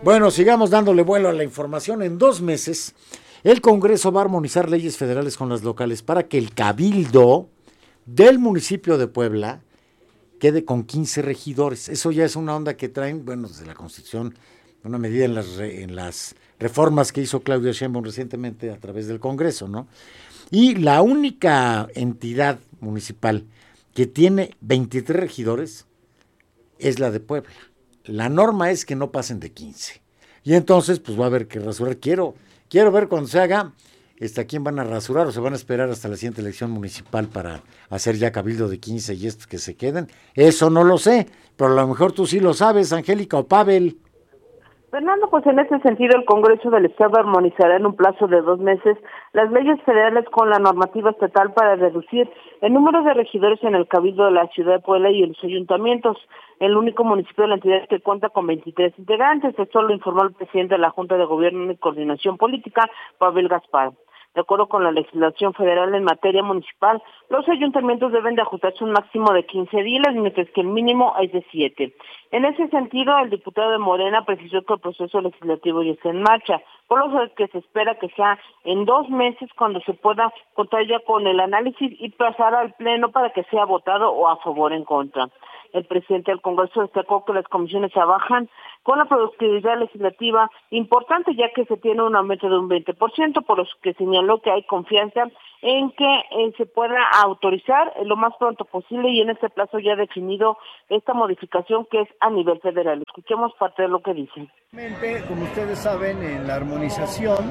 Bueno, sigamos dándole vuelo a la información. En 2 meses, el Congreso va a armonizar leyes federales con las locales para que el Cabildo del municipio de Puebla quede con 15 regidores. Eso ya es una onda que traen, bueno, desde la Constitución, una medida en las reformas que hizo Claudia Sheinbaum recientemente a través del Congreso, ¿no? Y la única entidad municipal que tiene 23 regidores es la de Puebla. La norma es que no pasen de 15. Y entonces, pues va a haber que rasurar. Quiero ver cuando se haga, ¿a quién van a rasurar o se van a esperar hasta la siguiente elección municipal para hacer ya cabildo de 15 y estos que se queden? Eso no lo sé, pero a lo mejor tú sí lo sabes, Angélica o Pavel. Fernando, pues en ese sentido el Congreso del Estado armonizará en un plazo de 2 meses las leyes federales con la normativa estatal para reducir el número de regidores en el Cabildo de la Ciudad de Puebla y en los ayuntamientos, el único municipio de la entidad que cuenta con 23 integrantes. Esto lo informó el presidente de la Junta de Gobierno y Coordinación Política, Pavel Gaspar. De acuerdo con la legislación federal en materia municipal, los ayuntamientos deben de ajustarse un máximo de 15 días, mientras que el mínimo es de 7. En ese sentido, el diputado de Morena precisó que el proceso legislativo ya está en marcha, por lo que se espera que sea en 2 meses cuando se pueda contar ya con el análisis y pasar al Pleno para que sea votado o a favor o en contra. El presidente del Congreso destacó que las comisiones trabajan con la productividad legislativa importante, ya que se tiene un aumento de un 20%, por lo que señaló que hay confianza en que se pueda autorizar lo más pronto posible y en este plazo ya definido esta modificación que es a nivel federal. Escuchemos parte de lo que dicen. Como ustedes saben, en la armonización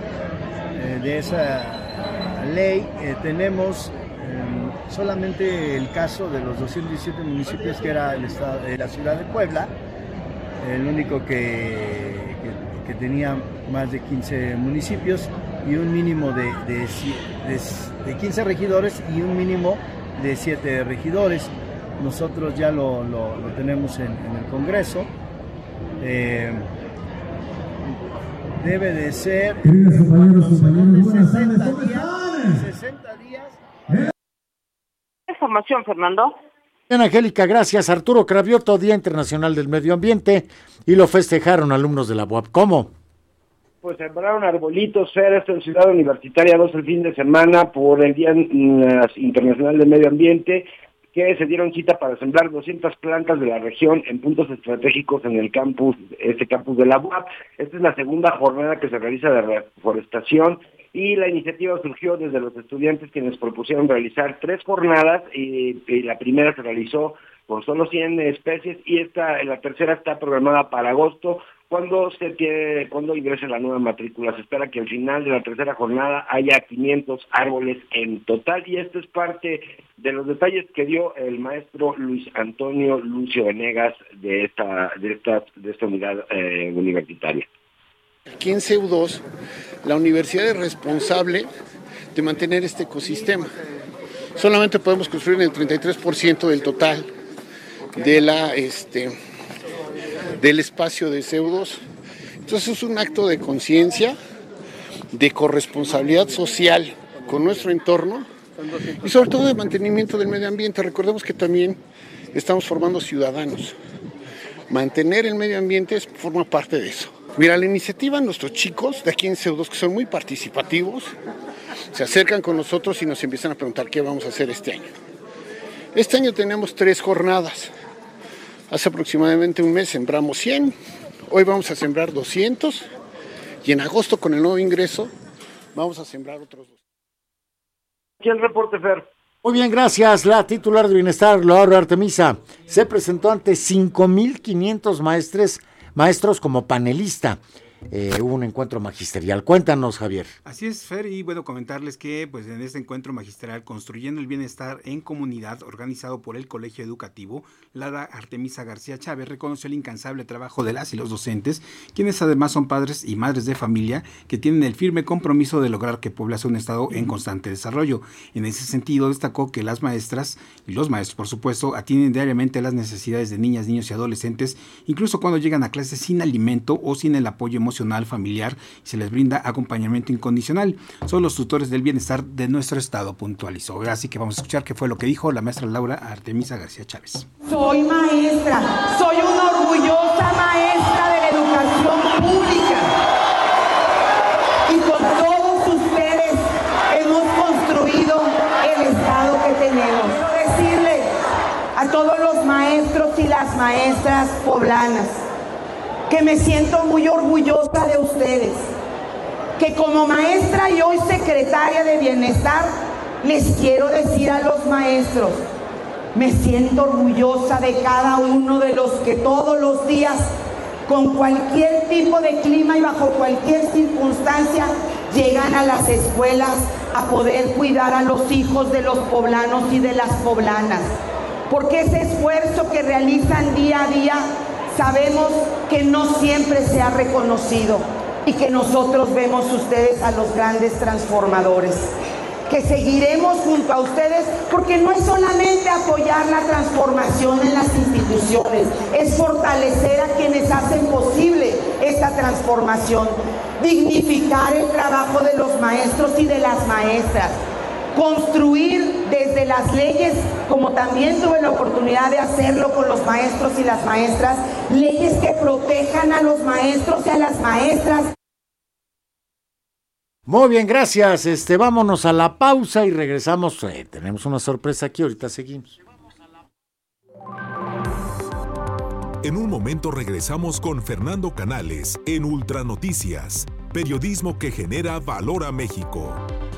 de esa ley tenemos solamente el caso de los 217 municipios que era el estado de la ciudad de Puebla, el único que tenía más de 15 municipios y un mínimo de 15 regidores y un mínimo de 7 regidores. Nosotros ya lo tenemos en el Congreso. Debe de ser 60 días. Información, Fernando. Bien, Angélica, gracias. Arturo Cravioto, Día Internacional del Medio Ambiente, y lo festejaron alumnos de la UAP. ¿Cómo? Pues sembraron arbolitos, en Ciudad Universitaria 2 el fin de semana por el Día Internacional del Medio Ambiente, que se dieron cita para sembrar 200 plantas de la región en puntos estratégicos en el campus de la UAP. Esta es la segunda jornada que se realiza de reforestación y la iniciativa surgió desde los estudiantes quienes propusieron realizar 3 jornadas y la primera se realizó con solo 100 especies y la tercera está programada para agosto, cuando ingrese la nueva matrícula. Se espera que al final de la tercera jornada haya 500 árboles en total, y esto es parte de los detalles que dio el maestro Luis Antonio Lucio Venegas de esta unidad universitaria. Aquí en CEU2, la universidad es responsable de mantener este ecosistema. Solamente podemos construir el 33% del total del espacio de CEU2. Entonces es un acto de conciencia, de corresponsabilidad social con nuestro entorno y sobre todo de mantenimiento del medio ambiente. Recordemos que también estamos formando ciudadanos. Mantener el medio ambiente forma parte de eso. Mira, la iniciativa, nuestros chicos de aquí en CEU2, que son muy participativos, se acercan con nosotros y nos empiezan a preguntar qué vamos a hacer este año. Este año tenemos 3 jornadas. Hace aproximadamente un mes sembramos 100, hoy vamos a sembrar 200 y en agosto con el nuevo ingreso vamos a sembrar otros 200. Aquí el reporte, Fer. Muy bien, gracias. La titular de Bienestar, Laura Artemisa, se presentó ante 5,500 maestros como panelista. Hubo un encuentro magisterial. Cuéntanos, Javier. Así es, Fer, y bueno, comentarles que pues en este encuentro magistral Construyendo el Bienestar en Comunidad, organizado por el Colegio Educativo, Laura Artemisa García Chávez reconoció el incansable trabajo de las y los docentes, quienes además son padres y madres de familia que tienen el firme compromiso de lograr que Puebla sea un estado en constante desarrollo. En ese sentido, destacó que las maestras y los maestros, por supuesto, atienden diariamente las necesidades de niñas, niños y adolescentes, incluso cuando llegan a clases sin alimento o sin el apoyo emocional familiar, y se les brinda acompañamiento incondicional. Son los tutores del bienestar de nuestro estado, puntualizó. Así que vamos a escuchar qué fue lo que dijo la maestra Laura Artemisa García Chávez. Soy maestra, soy una orgullosa maestra de la educación pública. poblanas, que me siento muy orgullosa de ustedes, que como maestra y hoy secretaria de Bienestar, les quiero decir a los maestros, me siento orgullosa de cada uno de los que todos los días, con cualquier tipo de clima y bajo cualquier circunstancia, llegan a las escuelas a poder cuidar a los hijos de los poblanos y de las poblanas. Porque ese esfuerzo que realizan día a día, sabemos que no siempre se ha reconocido y que nosotros vemos ustedes a los grandes transformadores. Que seguiremos junto a ustedes, porque no es solamente apoyar la transformación en las instituciones, es fortalecer a quienes hacen posible esta transformación, dignificar el trabajo de los maestros y de las maestras, construir desde las leyes, como también tuve la oportunidad de hacerlo con los maestros y las maestras, leyes que protejan a los maestros y a las maestras. Muy bien, gracias. Vámonos a la pausa y regresamos. Tenemos una sorpresa aquí, ahorita seguimos. En un momento regresamos con Fernando Canales en Ultranoticias, periodismo que genera valor a México.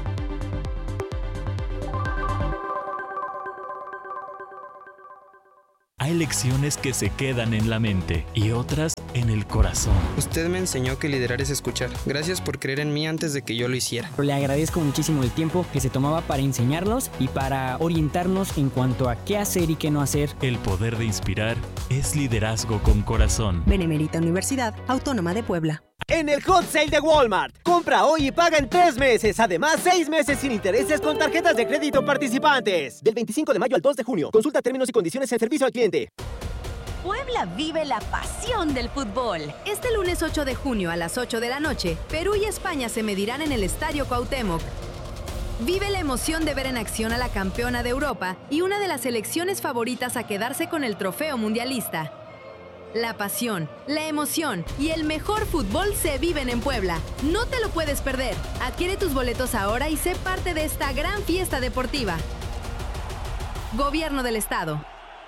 Hay lecciones que se quedan en la mente y otras en el corazón. Usted me enseñó que liderar es escuchar. Gracias por creer en mí antes de que yo lo hiciera. Le agradezco muchísimo el tiempo que se tomaba para enseñarnos y para orientarnos en cuanto a qué hacer y qué no hacer. El poder de inspirar es liderazgo con corazón. Benemérita Universidad Autónoma de Puebla. En el Hot Sale de Walmart, compra hoy y paga en 3 meses. Además, 6 meses sin intereses con tarjetas de crédito participantes. Del 25 de mayo al 2 de junio. Consulta términos y condiciones en servicio al cliente. Puebla vive la pasión del fútbol. Este lunes 8 de junio a las 8 de la noche, Perú y España se medirán en el Estadio Cuauhtémoc. Vive la emoción de ver en acción a la campeona de Europa y una de las selecciones favoritas a quedarse con el trofeo mundialista. La pasión, la emoción y el mejor fútbol se viven en Puebla. No te lo puedes perder. Adquiere tus boletos ahora y sé parte de esta gran fiesta deportiva. Gobierno del Estado.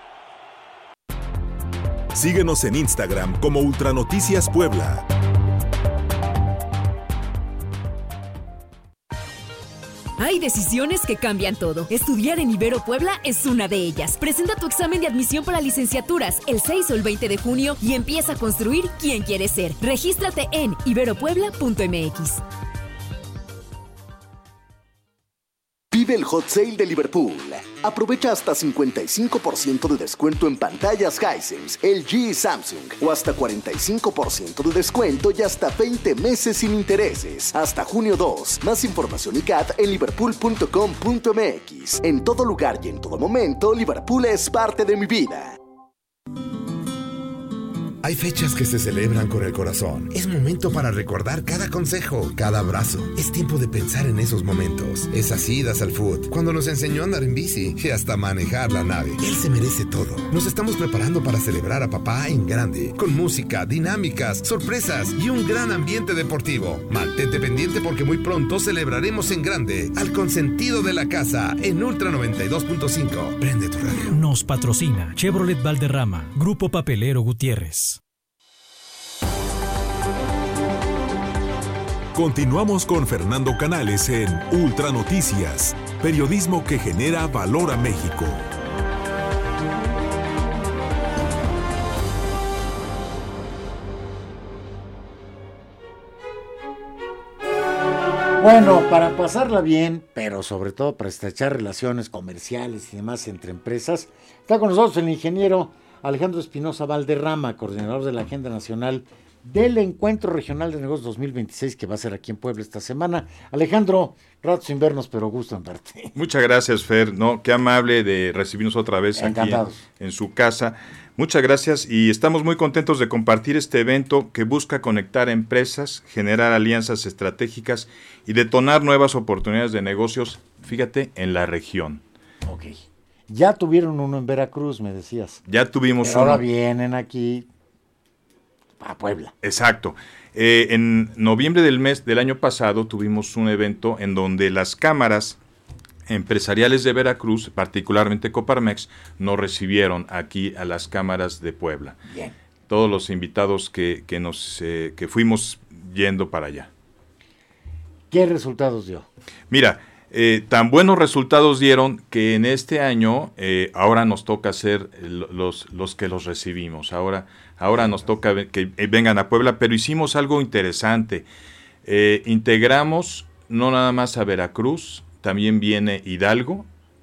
Síguenos en Instagram como Ultranoticias Puebla. Hay decisiones que cambian todo. Estudiar en Ibero Puebla es una de ellas. Presenta tu examen de admisión para licenciaturas el 6 o el 20 de junio y empieza a construir quién quieres ser. Regístrate en iberopuebla.mx. Vive el Hot Sale de Liverpool. Aprovecha hasta 55% de descuento en pantallas Hisense, LG y Samsung, o hasta 45% de descuento y hasta 20 meses sin intereses. Hasta junio 2. Más información y CAT en liverpool.com.mx. En todo lugar y en todo momento, Liverpool es parte de mi vida. Hay fechas que se celebran con el corazón. Es momento para recordar cada consejo, cada abrazo. Es tiempo de pensar en esos momentos. Esas idas al foot, cuando nos enseñó a andar en bici y hasta manejar la nave. Él se merece todo. Nos estamos preparando para celebrar a papá en grande, con música, dinámicas, sorpresas y un gran ambiente deportivo. Mantente pendiente porque muy pronto celebraremos en grande al consentido de la casa en Ultra 92.5. Prende tu radio. Nos patrocina Chevrolet Valderrama, Grupo Papelero Gutiérrez. Continuamos con Fernando Canales en Ultranoticias, periodismo que genera valor a México. Bueno, para pasarla bien, pero sobre todo para estrechar relaciones comerciales y demás entre empresas, está con nosotros el ingeniero Alejandro Espinosa Valderrama, coordinador de la Agenda Nacional del Encuentro Regional de Negocios 2026, que va a ser aquí en Puebla esta semana. Alejandro, rato sin vernos, pero gusto en verte. Muchas gracias, Fer, ¿no? Qué amable de recibirnos otra vez aquí en su casa. Muchas gracias y estamos muy contentos de compartir este evento que busca conectar empresas, generar alianzas estratégicas y detonar nuevas oportunidades de negocios, fíjate, en la región. Ok. Ya tuvieron uno en Veracruz, me decías. Ya tuvimos uno. Ahora vienen aquí a Puebla. Exacto. En noviembre del año pasado tuvimos un evento en donde las cámaras empresariales de Veracruz, particularmente Coparmex, nos recibieron aquí a las cámaras de Puebla. Bien. todos los invitados que fuimos yendo para allá. ¿Qué resultados dio? Mira, tan buenos resultados dieron que en este año ahora nos toca ser los que los recibimos. Ahora nos toca que vengan a Puebla, pero hicimos algo interesante. Integramos no nada más a Veracruz, también viene Hidalgo,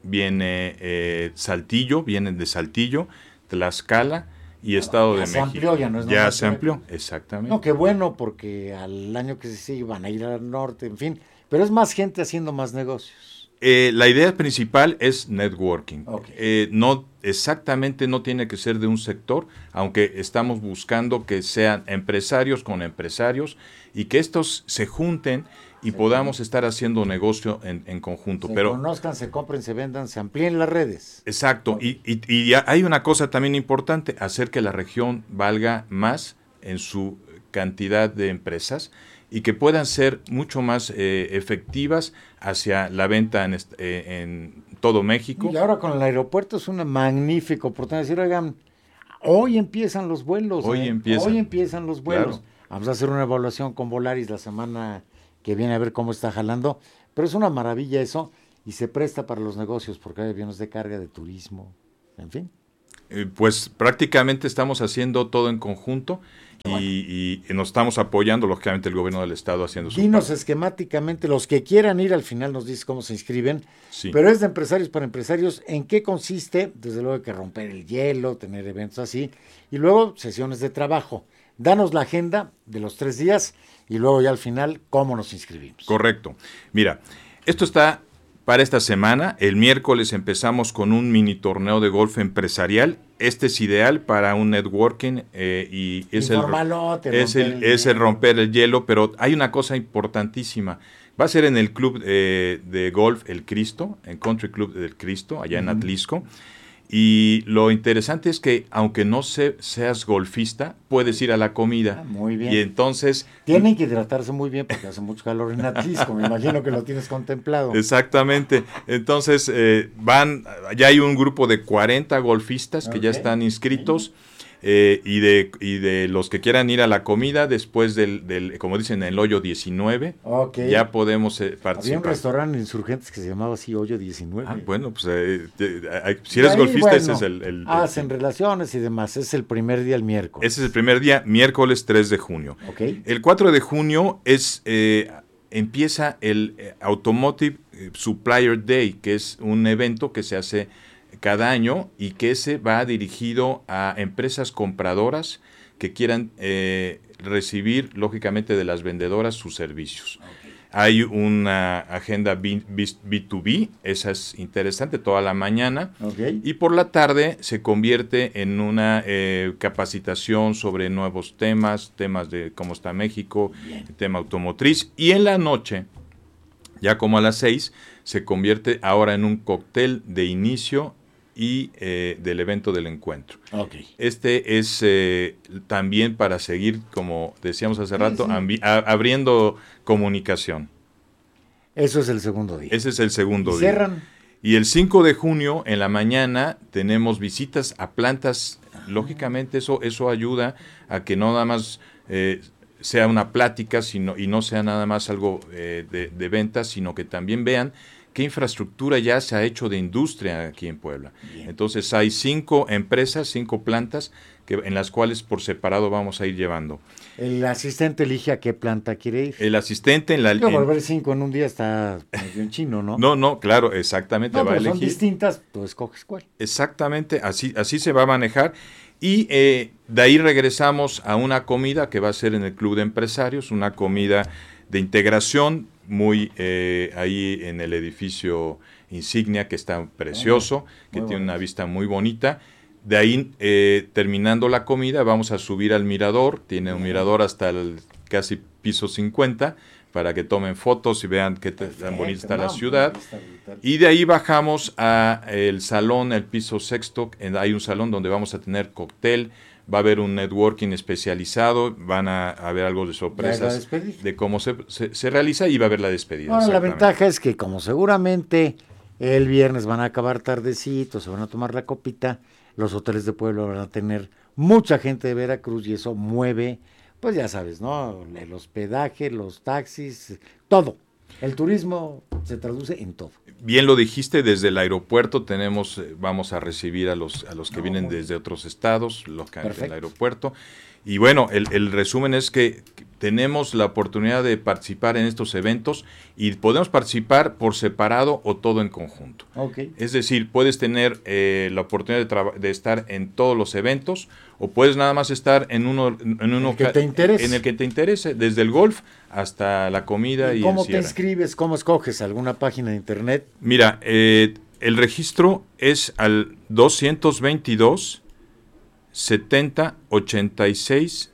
viene Saltillo, vienen de Saltillo, Tlaxcala y Estado de México. Se amplió, ya no es ya se amplió, exactamente. No, qué bueno, porque al año que se sigue van a ir al norte, en fin. Pero es más gente haciendo más negocios. La idea principal es networking. Okay. No tiene que ser de un sector, aunque estamos buscando que sean empresarios con empresarios y que estos se junten y podamos estar haciendo negocio en conjunto. Se conozcan, se compren, se vendan, se amplíen las redes. Exacto. Okay. Y hay una cosa también importante, hacer que la región valga más en su cantidad de empresas y que puedan ser mucho más efectivas hacia la venta en todo México. Y ahora con el aeropuerto es una magnífica oportunidad de decir, oigan, hoy empiezan los vuelos. Hoy empiezan los vuelos. Claro. Vamos a hacer una evaluación con Volaris la semana que viene a ver cómo está jalando. Pero es una maravilla eso y se presta para los negocios porque hay aviones de carga, de turismo, en fin. Pues prácticamente estamos haciendo todo en conjunto. Y nos estamos apoyando, lógicamente, el gobierno del estado haciendo su Dinos esquemáticamente, los que quieran ir, al final nos dices cómo se inscriben, sí. Pero es de empresarios para empresarios. ¿En qué consiste? Desde luego hay que romper el hielo, tener eventos así, y luego sesiones de trabajo. Danos la agenda de los 3 días y luego ya al final, ¿cómo nos inscribimos? Correcto. Mira, esto está para esta semana. El miércoles empezamos con un mini torneo de golf empresarial. Este es ideal para un networking y es el romper el hielo, pero hay una cosa importantísima. Va a ser en el club de golf El Cristo, en Country Club del Cristo, allá en Atlisco. Y lo interesante es que aunque no seas golfista, puedes ir a la comida. Muy bien. Y entonces tienen que hidratarse muy bien porque hace mucho calor en Atlisco. Me imagino que lo tienes contemplado. Exactamente. Entonces ya hay un grupo de 40 golfistas que ya están inscritos. Y de los que quieran ir a la comida después del como dicen, el hoyo 19, ya podemos participar. Había un restaurante en Insurgentes que se llamaba así, hoyo 19. Bueno, pues si eres golfista, ese es el hacen relaciones y demás. Es el primer día, el miércoles. Ese es el primer día, miércoles 3 de junio. El 4 de junio empieza el Automotive Supplier Day, que es un evento que se hace cada año y que ese va dirigido a empresas compradoras que quieran recibir, lógicamente, de las vendedoras sus servicios. Hay una agenda B2B, esa es interesante, toda la mañana. Y por la tarde se convierte en una capacitación sobre nuevos temas de cómo está México, el tema automotriz. Y en la noche, ya como a las 6, se convierte ahora en un cóctel de inicio y del evento del encuentro. Este es también para seguir, como decíamos hace rato, abriendo comunicación. Eso es el segundo día. Ese es el segundo día. Cierran. Y el 5 de junio, en la mañana, tenemos visitas a plantas. Lógicamente eso ayuda a que no nada más sea una plática y no sea nada más algo de ventas, sino que también vean qué infraestructura ya se ha hecho de industria aquí en Puebla. Bien. Entonces hay 5 empresas, 5 plantas en las cuales por separado vamos a ir llevando. ¿El asistente elige a qué planta quiere ir? El asistente volver 5 en un día está medio en chino, ¿no? No, claro, exactamente. Va a elegir. Son distintas, tú escoges cuál. Exactamente, así se va a manejar. Y de ahí regresamos a una comida que va a ser en el Club de Empresarios, una comida de integración, muy ahí en el edificio Insignia, que está precioso, que tiene una vista muy bonita. De ahí, terminando la comida, vamos a subir al mirador. Tiene un mirador hasta el casi piso 50, para que tomen fotos y vean qué tan bonita está la ciudad. Y de ahí bajamos a el salón, el piso 6º. Hay un salón donde vamos a tener cóctel. Va a haber un networking especializado, van a haber algo de sorpresas de cómo se realiza y va a haber la despedida. Bueno, la ventaja es que como seguramente el viernes van a acabar tardecito, se van a tomar la copita, los hoteles de Puebla van a tener mucha gente de Veracruz y eso mueve, pues ya sabes, ¿no? El hospedaje, los taxis, todo. El turismo se traduce en todo. Bien lo dijiste, desde el aeropuerto vamos a recibir a los que vienen desde otros estados, localmente del aeropuerto. Y bueno, el resumen es que tenemos la oportunidad de participar en estos eventos y podemos participar por separado o todo en conjunto. Okay. Es decir, puedes tener la oportunidad de estar en todos los eventos o puedes nada más estar en uno que te interese. En el que te interese, desde el golf hasta la comida y ¿Cómo el cierre. te inscribes? ¿Cómo escoges? ¿Alguna página de internet? Mira, el registro es al 222 70 86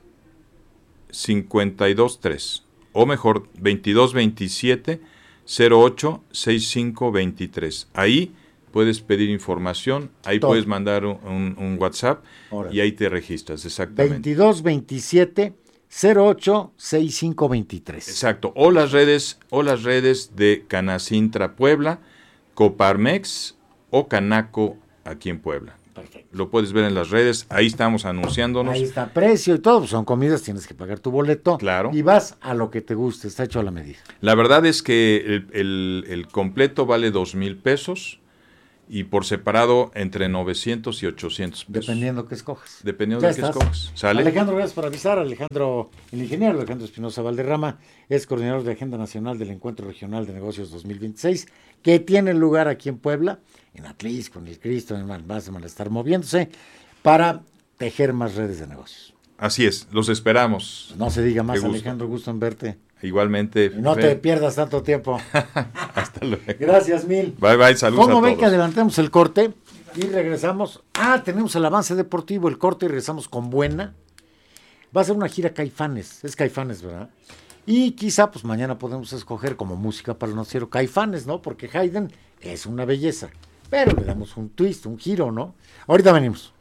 52 3, o mejor 22 27 08 65 23. Ahí puedes pedir información, ahí todo. Puedes mandar un WhatsApp. Órale. Y ahí te registras, exactamente. 22 27 08 65 23. Exacto, o las redes de Canacintra Puebla, Coparmex o Canaco aquí en Puebla. Perfecto. Lo puedes ver en las redes, ahí estamos anunciándonos. Ahí está precio y todo, pues son comidas, tienes que pagar tu boleto. Claro. Y vas a lo que te guste, está hecho a la medida. La verdad es que el completo vale 2,000 pesos y por separado entre 900 y 800 pesos. Dependiendo que escojas. Dependiendo de qué escojas. ¿Sale? Alejandro, gracias por avisar. El ingeniero Alejandro Espinosa Valderrama es coordinador de Agenda Nacional del Encuentro Regional de Negocios 2026, que tiene lugar aquí en Puebla, en Atlisco, en el Cristo, van a estar moviéndose para tejer más redes de negocios. Así es, los esperamos. No se diga más, Alejandro, gusto en verte. Igualmente. Y no te pierdas tanto tiempo. Hasta luego. Gracias mil. Bye, saludos a todos. ¿Cómo ven que adelantemos el corte y regresamos? Tenemos el avance deportivo, el corte y regresamos con buena. Va a ser una gira Caifanes, es Caifanes, ¿verdad? Y quizá pues mañana podemos escoger como música para el noticiero Caifanes, ¿no? Porque Haydn es una belleza, pero le damos un twist, un giro, ¿no? Ahorita venimos.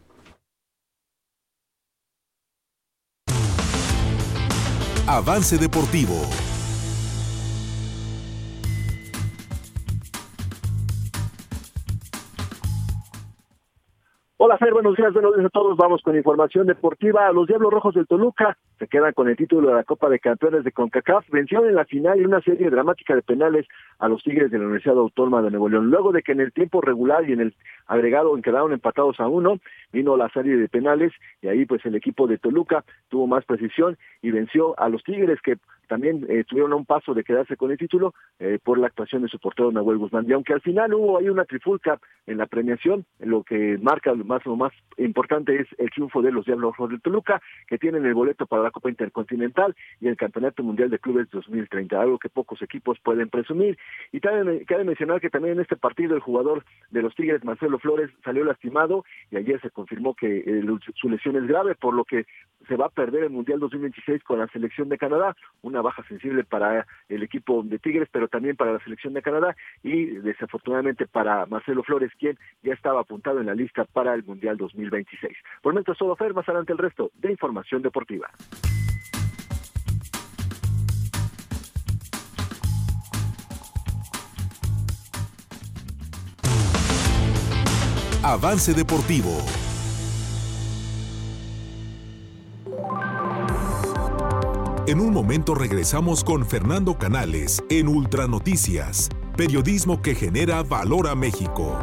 Avance deportivo. Hola Fer, buenos días a todos. Vamos con información deportiva. Los Diablos Rojos del Toluca se quedan con el título de la Copa de Campeones de CONCACAF. Vencieron en la final en una serie dramática de penales a los Tigres de la Universidad Autónoma de Nuevo León. Luego de que en el tiempo regular y en el agregado quedaron empatados a 1, vino la serie de penales y ahí pues el equipo de Toluca tuvo más precisión y venció a los Tigres, que también estuvieron a un paso de quedarse con el título por la actuación de su portero Nahuel Guzmán. Y aunque al final hubo ahí una trifulca en la premiación, lo que marca lo más importante es el triunfo de los Diablos Rojos del Toluca, que tienen el boleto para la Copa Intercontinental y el Campeonato Mundial de Clubes 2030, algo que pocos equipos pueden presumir. Y cabe mencionar que también en este partido el jugador de los Tigres, Marcelo Flores, salió lastimado y ayer se confirmó que su lesión es grave, por lo que se va a perder el Mundial 2026 con la selección de Canadá, una baja sensible para el equipo de Tigres, pero también para la selección de Canadá y desafortunadamente para Marcelo Flores, quien ya estaba apuntado en la lista para el Mundial 2026. Por el momento es todo, Fer, más adelante el resto de información deportiva. Avance deportivo. En un momento regresamos con Fernando Canales en Ultranoticias, periodismo que genera valor a México.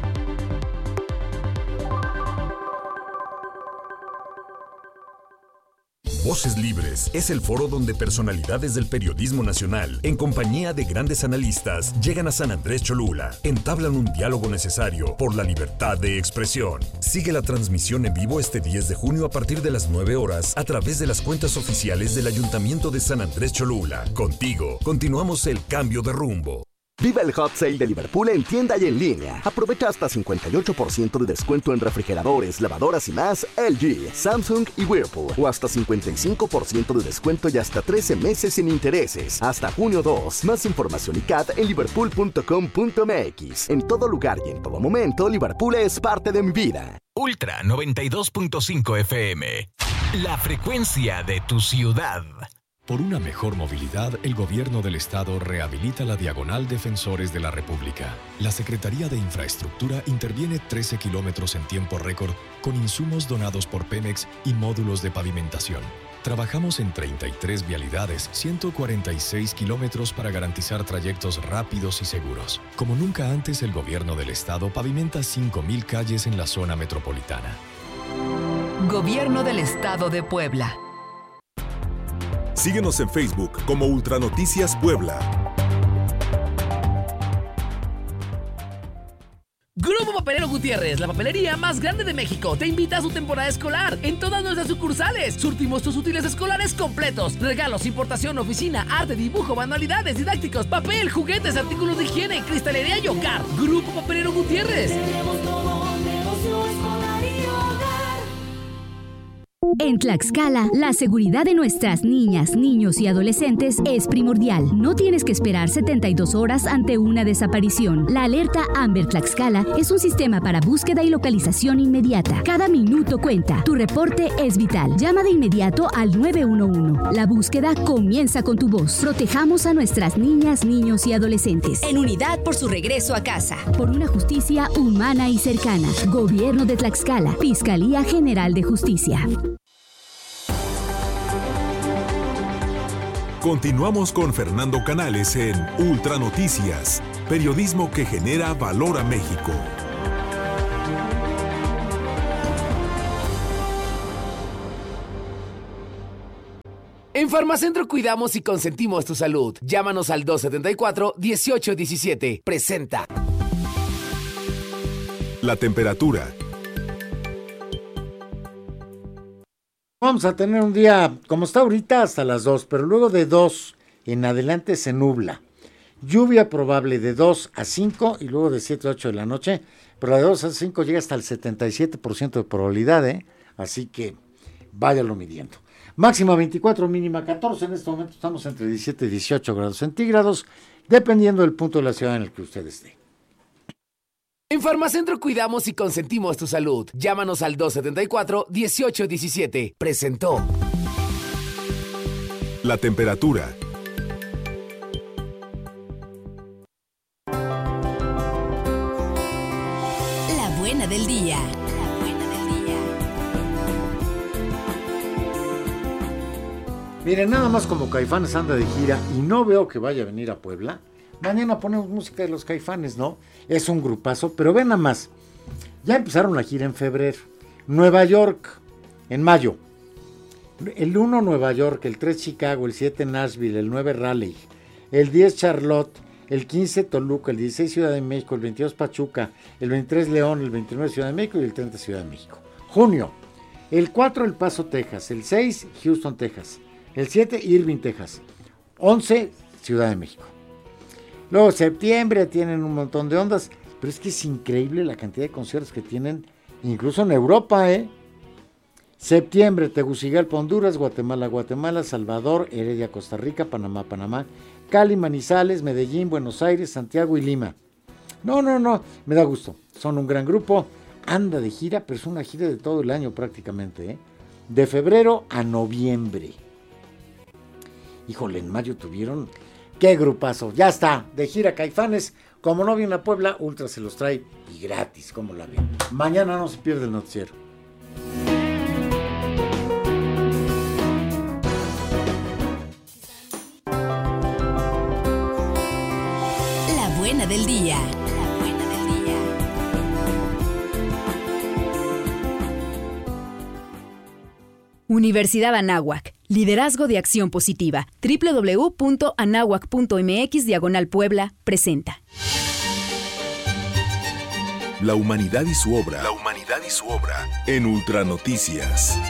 Voces Libres es el foro donde personalidades del periodismo nacional, en compañía de grandes analistas, llegan a San Andrés Cholula, entablan un diálogo necesario por la libertad de expresión. Sigue la transmisión en vivo este 10 de junio a partir de las 9 horas a través de las cuentas oficiales del Ayuntamiento de San Andrés Cholula. Contigo, continuamos el cambio de rumbo. Vive el Hot Sale de Liverpool en tienda y en línea. Aprovecha hasta 58% de descuento en refrigeradores, lavadoras y más LG, Samsung y Whirlpool. O hasta 55% de descuento y hasta 13 meses sin intereses. Hasta junio 2. Más información y CAT en liverpool.com.mx. En todo lugar y en todo momento, Liverpool es parte de mi vida. Ultra 92.5 FM. La frecuencia de tu ciudad. Por una mejor movilidad, el Gobierno del Estado rehabilita la Diagonal Defensores de la República. La Secretaría de Infraestructura interviene 13 kilómetros en tiempo récord con insumos donados por Pemex y módulos de pavimentación. Trabajamos en 33 vialidades, 146 kilómetros para garantizar trayectos rápidos y seguros. Como nunca antes, el Gobierno del Estado pavimenta 5,000 calles en la zona metropolitana. Gobierno del Estado de Puebla. Síguenos en Facebook como Ultranoticias Puebla. Grupo Papelero Gutiérrez, la papelería más grande de México, te invita a su temporada escolar en todas nuestras sucursales. Surtimos tus útiles escolares completos, regalos, importación, oficina, arte, dibujo, manualidades, didácticos, papel, juguetes, artículos de higiene, cristalería y hogar. Grupo Papelero Gutiérrez. Tenemos todo, negocio escolar y hogar. En Tlaxcala, la seguridad de nuestras niñas, niños y adolescentes es primordial. No tienes que esperar 72 horas ante una desaparición. La alerta Amber Tlaxcala es un sistema para búsqueda y localización inmediata. Cada minuto cuenta. Tu reporte es vital. Llama de inmediato al 911. La búsqueda comienza con tu voz. Protejamos a nuestras niñas, niños y adolescentes. En unidad por su regreso a casa. Por una justicia humana y cercana. Gobierno de Tlaxcala. Fiscalía General de Justicia. Continuamos con Fernando Canales en Ultranoticias, periodismo que genera valor a México. En Farmacentro cuidamos y consentimos tu salud. Llámanos al 274-1817. Presenta. La temperatura. Vamos a tener un día, como está ahorita, hasta las 2, pero luego de 2 en adelante se nubla. Lluvia probable de 2 a 5 y luego de 7 a 8 de la noche, pero de 2 a 5 llega hasta el 77% de probabilidad, así que váyalo midiendo. Máxima 24, mínima 14, en este momento estamos entre 17 y 18 grados centígrados, dependiendo del punto de la ciudad en el que usted esté. En Farmacentro cuidamos y consentimos tu salud. Llámanos al 274-1817. Presentó. La temperatura. La buena del día. Miren, nada más como Caifanes anda de gira y no veo que vaya a venir a Puebla. Mañana ponemos música de los Caifanes, ¿no? Es un grupazo, pero ven nada más. Ya empezaron la gira en febrero. Nueva York, en mayo. El 1 Nueva York, el 3 Chicago, el 7 Nashville, el 9 Raleigh, el 10 Charlotte, el 15 Toluca, el 16 Ciudad de México, el 22 Pachuca, el 23 León, el 29 Ciudad de México y el 30 Ciudad de México. Junio, el 4 El Paso, Texas, el 6 Houston, Texas, el 7 Irving, Texas, 11 Ciudad de México. Luego septiembre tienen un montón de ondas, pero es que es increíble la cantidad de conciertos que tienen, incluso en Europa, Septiembre, Tegucigalpa, Honduras, Guatemala, Salvador, Heredia, Costa Rica, Panamá, Cali, Manizales, Medellín, Buenos Aires, Santiago y Lima. No, me da gusto, son un gran grupo, anda de gira, pero es una gira de todo el año prácticamente, de febrero a noviembre. Híjole, en mayo tuvieron... ¡Qué grupazo! Ya está, de gira Caifanes. Como no viene a Puebla, Ultra se los trae y gratis, como la ven. Mañana no se pierde el noticiero. La buena del día. Universidad Anáhuac. Liderazgo de acción positiva. www.anáhuac.mx/Puebla presenta. La humanidad y su obra. En Ultranoticias.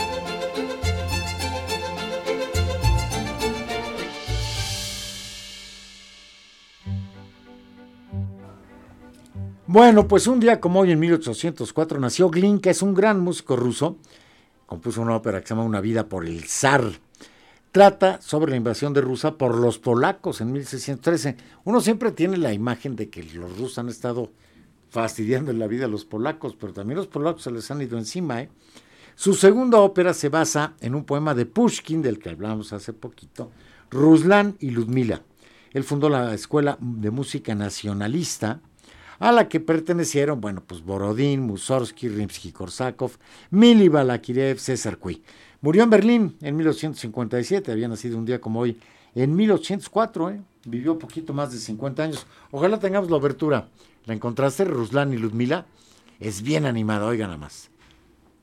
Bueno, pues un día como hoy en 1804 nació Glinka, es un gran músico ruso. Compuso una ópera que se llama Una vida por el zar. Trata sobre la invasión de Rusia por los polacos en 1613. Uno siempre tiene la imagen de que los rusos han estado fastidiando en la vida a los polacos, pero también los polacos se les han ido encima, Su segunda ópera se basa en un poema de Pushkin, del que hablamos hace poquito, Ruslan y Ludmila. Él fundó la Escuela de Música Nacionalista, a la que pertenecieron, pues Borodín, Mussorgsky, Rimsky-Korsakov, Mili Balakirev, César Cui. Murió en Berlín en 1857, había nacido un día como hoy, en 1804, vivió poquito más de 50 años. Ojalá tengamos la obertura. ¿La encontraste, Ruslan y Ludmila? Es bien animada, oigan nada más.